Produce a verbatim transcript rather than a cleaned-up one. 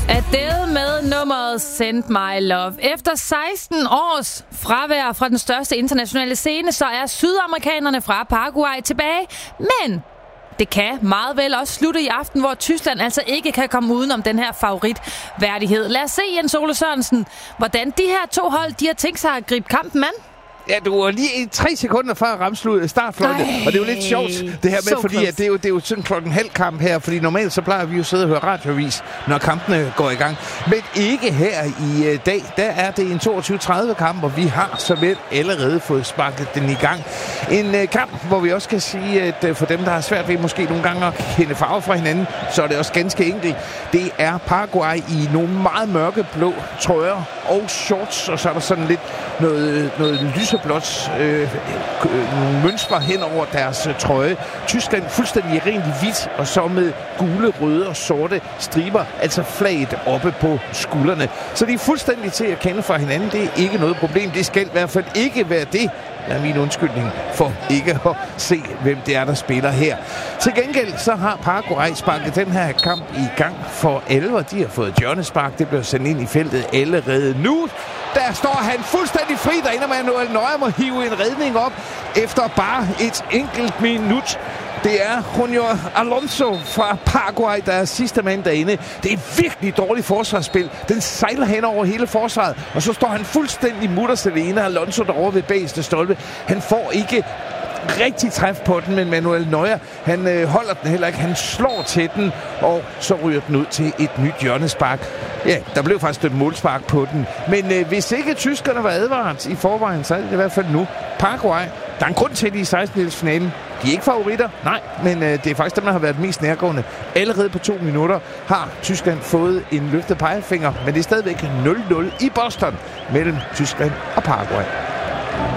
Adele med nummeret Send My Love. Efter seksten års fravær fra den største internationale scene, så er sydamerikanerne fra Paraguay tilbage. Men det kan meget vel også slutte i aften, hvor Tyskland altså ikke kan komme uden om den her favoritværdighed. Lad os se, Jens Ole Sørensen, hvordan de her to hold, de har tænkt sig at gribe kampen an. Ja, du var lige tre sekunder før at ramme startfløjte, og det er jo lidt sjovt, det her med, so fordi at det, er jo, det er jo sådan klokken halv kamp her, fordi normalt så plejer vi jo at sidde og høre radioavis, når kampene går i gang. Men ikke her i uh, dag, der er det en toogtyve tredive kamp, og vi har så vel allerede fået sparket den i gang. En uh, kamp, hvor vi også kan sige, at uh, for dem, der har svært ved måske nogle gange at kende farve fra hinanden, så er det også ganske enkelt. Det er Paraguay i nogle meget mørke blå trøjer og shorts, og så er der sådan lidt noget, noget lyseblåt øh, nogle mønstre hen over deres øh, trøje. Tyskland fuldstændig rent i hvidt, og så med gule, røde og sorte striber, altså flaget oppe på skuldrene. Så de er fuldstændig til at kende fra hinanden. Det er ikke noget problem. Det skal i hvert fald ikke være det. Det er min undskyldning for ikke at se, hvem det er, der spiller her. Til gengæld så har Paraguay sparket den her kamp i gang for alvor. De har fået hjørnespark. Det blev sendt ind i feltet allerede nu. Der står han fuldstændig fri derinde, og Manuel Neuer må hive en redning op efter bare et enkelt minut. Det er Junior Alonso fra Paraguay, der er sidste mand derinde. Det er et virkelig dårligt forsvarsspil. Den sejler hen over hele forsvaret, og så står han fuldstændig mutters alene. Alonso derovre ved bageste stolpe. Han får ikke rigtig træf på den, men Manuel Neuer, han øh, holder den heller ikke. Han slår til den, og så ryger den ud til et nyt hjørnespark. Ja, der blev faktisk et målspark på den. Men øh, hvis ikke tyskerne var advaret i forvejen, så er det i hvert fald nu. Paraguay, der er en grund til, at de i sekstendedelsfinalen. De er ikke favoritter, nej, men øh, det er faktisk dem, der har været mest nærgående. Allerede på to minutter har Tyskland fået en løftet pegefinger, men det er stadigvæk nul nul i Boston mellem Tyskland og Paraguay.